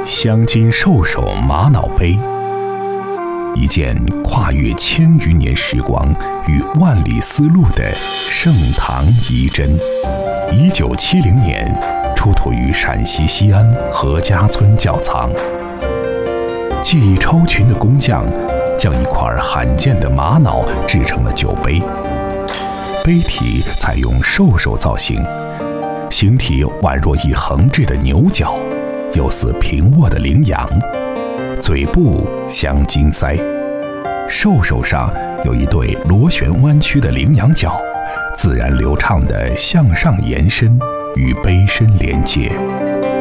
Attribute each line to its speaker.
Speaker 1: 镶金兽首玛瑙杯，一件跨越1000余年时光与万里丝路的盛唐遗珍。1970年出土于陕西西安何家村窖藏。技艺超群的工匠将一块罕见的玛瑙制成了酒杯，杯体采用兽首造型，形体宛若一横置的牛角，又似平卧的羚羊，嘴部镶金腮，兽首上有一对螺旋弯曲的羚羊角，自然流畅地向上延伸，与杯身连接。